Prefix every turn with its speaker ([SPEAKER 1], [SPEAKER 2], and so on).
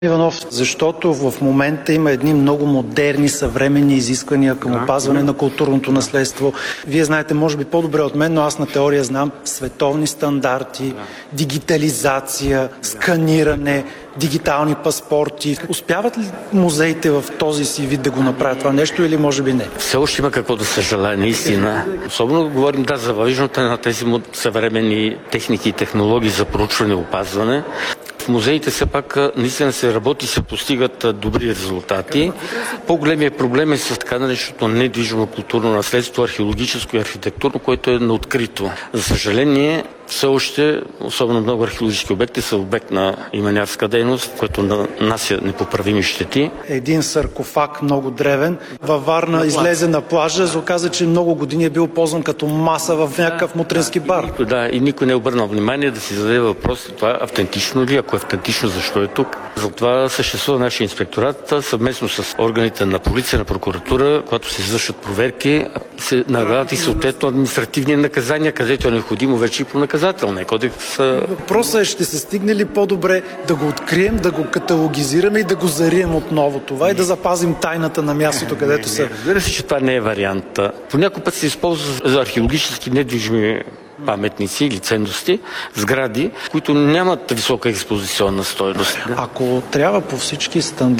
[SPEAKER 1] Иванов, защото в момента има едни много модерни, съвременни изисквания към опазване на културното наследство. Вие знаете, може би по-добре от мен, но аз на теория знам световни стандарти, дигитализация, сканиране, дигитални паспорти. Успяват ли музеите в този си вид да го направят това нещо или може би не?
[SPEAKER 2] Все още има какво да се желае, наистина. Особено говорим за въвеждането на тези съвременни техники и технологии за проучване и опазване. В музеите все пак наистина се работи и се постигат добри резултати. По-големият проблем е с така нареченото недвижимо културно наследство, археологическо и архитектурно, което е на открито. За съжаление, все още, особено много археологически обекти са обект на иманярска дейност, което нанася непоправими щети.
[SPEAKER 1] Един саркофаг, много древен, във Варна излезе на плажа, се оказа, че много години е бил ползван като маса в някакъв мутренски бар.
[SPEAKER 2] Да, и никой не е обърнал внимание да си зададе въпрос, това автентично ли, ако е автентично, защо е тук. Затова съществува нашия инспекторат съвместно с органите на полиция, на прокуратура, когато се извършват проверки, се налагат и съответно административни наказания, където е необходимо вече и по наказателния кодекс.
[SPEAKER 1] Въпросът е, ще се стигне ли по-добре да го открием, да го каталогизираме и да го зарием отново това и да запазим тайната на мястото, където са.
[SPEAKER 2] Разбира се, че това не е вариант. По някой път се използва за археологически недвижими паметници или ценности, сгради, които нямат висока експозиционна стойност.
[SPEAKER 1] Ако трябва по всички стандарти